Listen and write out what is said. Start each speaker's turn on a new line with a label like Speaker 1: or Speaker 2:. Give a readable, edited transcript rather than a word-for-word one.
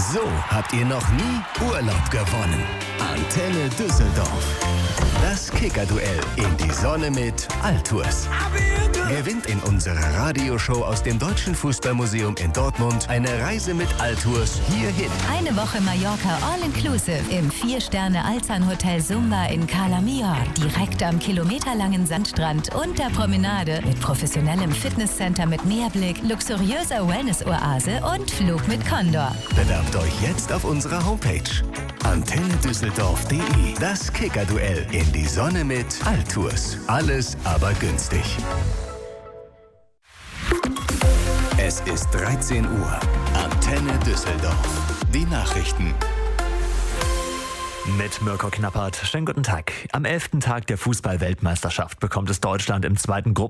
Speaker 1: So habt ihr noch nie Urlaub gewonnen. Antenne Düsseldorf. Das Kicker-Duell in die Sonne mit Altours. Gewinnt in unserer Radioshow aus dem Deutschen Fußballmuseum in Dortmund eine Reise mit Altours hierhin.
Speaker 2: Eine Woche Mallorca All-Inclusive im 4-Sterne-Alzan-Hotel Sumba in Cala Millor. Direkt am kilometerlangen Sandstrand und der Promenade mit professionellem Fitnesscenter mit Meerblick, luxuriöser Wellness-Oase und Flug mit Condor.
Speaker 1: Bewerbt euch jetzt auf unserer Homepage antennedüsseldorf.de. Das Kicker-Duell in die Sonne mit Altours. Alles aber günstig. Es ist 13 Uhr. Antenne Düsseldorf. Die Nachrichten.
Speaker 3: Mit Mirko Knappert. Schönen guten Tag. Am 11. Tag der Fußball-Weltmeisterschaft bekommt es Deutschland im zweiten